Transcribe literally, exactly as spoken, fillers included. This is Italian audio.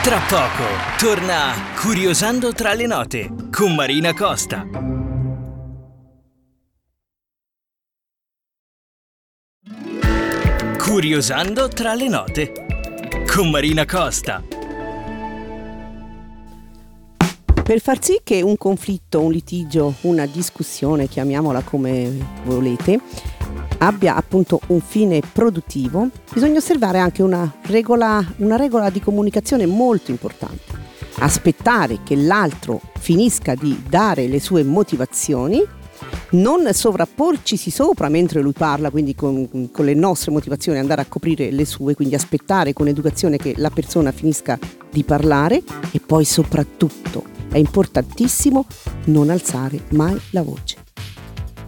Tra poco torna Curiosando tra le note con Marina Costa. Curiosando tra le note con Marina Costa. Per far sì che un conflitto, un litigio, una discussione, chiamiamola come volete, abbia appunto un fine produttivo, bisogna osservare anche una regola, una regola di comunicazione molto importante. Aspettare che l'altro finisca di dare le sue motivazioni, non sovrapporcisi sopra mentre lui parla, quindi con, con le nostre motivazioni andare a coprire le sue, quindi aspettare con educazione che la persona finisca di parlare, e poi soprattutto è importantissimo non alzare mai la voce.